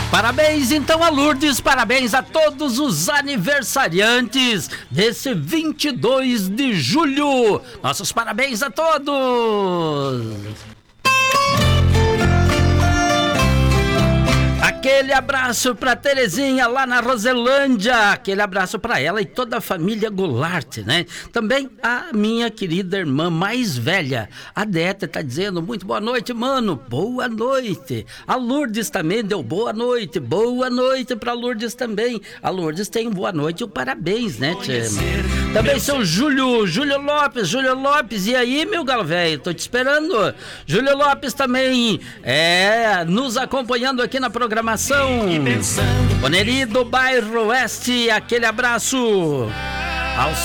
Parabéns então a Lourdes, parabéns a todos os aniversariantes desse 22 de julho. Nossos parabéns a todos. Aquele abraço pra Terezinha lá na Roselândia, aquele abraço pra ela e toda a família Goulart, né? Também a minha querida irmã mais velha, a Deta, tá dizendo muito boa noite, mano, boa noite. A Lourdes também deu boa noite pra Lourdes também. A Lourdes tem boa noite e um parabéns, né, tia? Também seu Júlio Lopes, e aí, meu galo velho, tô te esperando. Júlio Lopes também, nos acompanhando aqui na programação. Boneri do Bairro Oeste, aquele abraço ao